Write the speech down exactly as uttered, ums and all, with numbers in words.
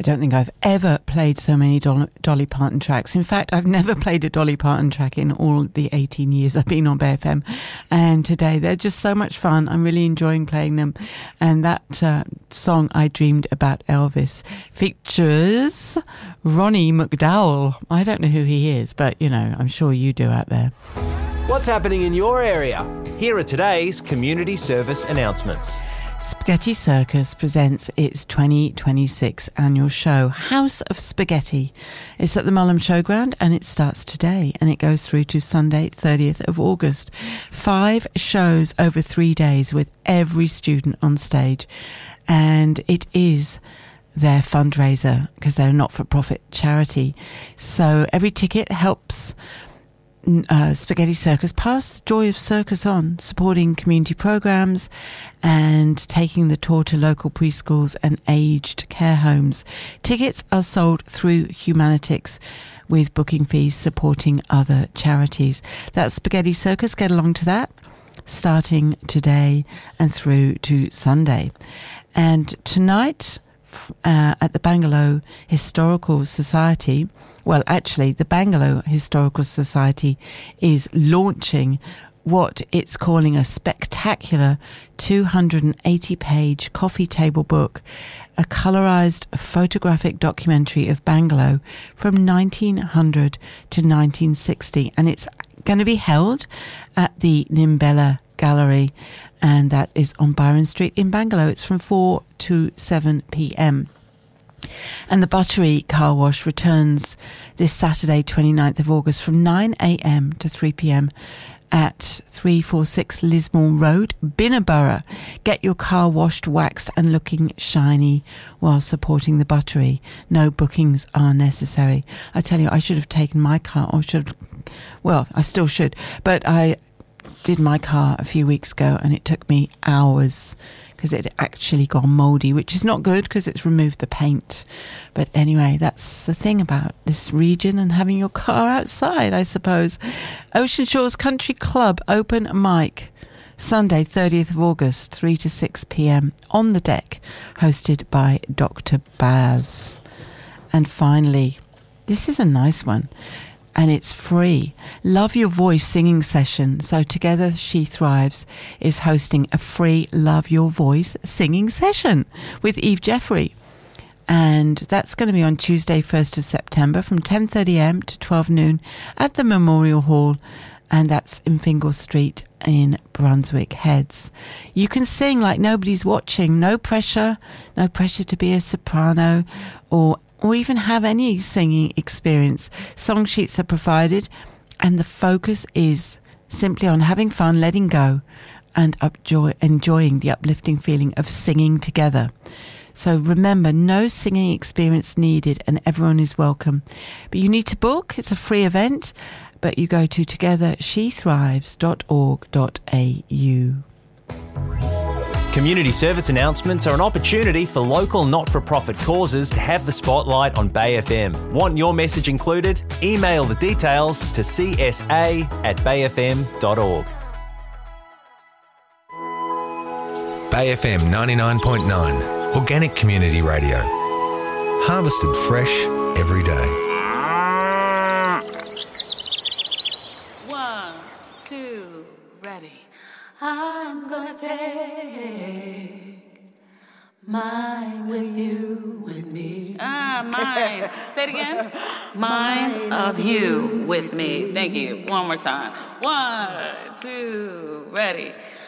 don't think I've ever played so many Dol- Dolly Parton tracks. In fact, I've never played a Dolly Parton track in all the eighteen years I've been on Bay F M. And today they're just so much fun. I'm really enjoying playing them. And that uh, song, I Dreamed About Elvis, features Ronnie McDowell. I don't know who he is, but, you know, I'm sure you do out there. What's happening in your area? Here are today's community service announcements. Spaghetti Circus presents its twenty twenty-six annual show, House of Spaghetti. It's at the Mullum Showground and it starts today and it goes through to Sunday, thirtieth of August. Five shows over three days with every student on stage. And it is their fundraiser because they're a not-for-profit charity. So every ticket helps Uh, Spaghetti Circus pass the joy of circus on, supporting community programs and taking the tour to local preschools and aged care homes. Tickets are sold through Humanitics with booking fees supporting other charities. That's Spaghetti Circus. Get along to that, starting today and through to Sunday. And tonight uh, at the Bangalow Historical Society, well, actually, the Bangalow Historical Society is launching what it's calling a spectacular two hundred eighty page coffee table book, a colourised photographic documentary of Bangalow from nineteen hundred to nineteen sixty. And it's going to be held at the Nimbella Gallery, and that is on Byron Street in Bangalow. It's from four to seven p.m. And the Buttery Car Wash returns this Saturday, twenty-ninth of August, from nine a.m. to three p.m. at three forty-six Lismore Road, Binnerborough. Get your car washed, waxed and looking shiny while supporting the Buttery. No bookings are necessary. I tell you, I should have taken my car, or should, well, I still should, but I did my car a few weeks ago and it took me hours because it had actually gone mouldy, which is not good because it's removed the paint. But anyway, that's the thing about this region and having your car outside, I suppose. Ocean Shores Country Club open mic, Sunday, thirtieth of August, three to six p.m. on the deck, hosted by Doctor Baz. And finally, this is a nice one, and it's free. Love Your Voice singing session. So Together She Thrives is hosting a free Love Your Voice singing session with Eve Jeffrey. And that's going to be on Tuesday, first of September from ten thirty a.m. to twelve noon at the Memorial Hall. And that's in Fingal Street in Brunswick Heads. You can sing like nobody's watching. No pressure. No pressure to be a soprano or or even have any singing experience. Song sheets are provided, and the focus is simply on having fun, letting go, and upjoy, enjoying the uplifting feeling of singing together. So remember, no singing experience needed, and everyone is welcome. But you need to book. It's a free event, but you go to together she thrives dot org dot a u. Community service announcements are an opportunity for local not-for-profit causes to have the spotlight on Bay F M. Want your message included? Email the details to c s a at bay f m dot org. Bay F M ninety-nine point nine, Organic Community Radio. Harvested fresh every day. One, two, ready. I'm gonna take mine with you, with me. Ah, mine. Say it again. Mine of you with me. Thank you. One more time. One, two, ready.